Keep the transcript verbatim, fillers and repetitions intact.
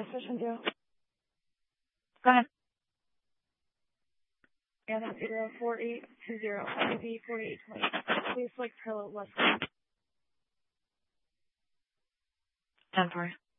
station two. Go ahead. Yeah, that's zero four eight two zero, I V forty-eight twenty. Please select parallel west. ten four.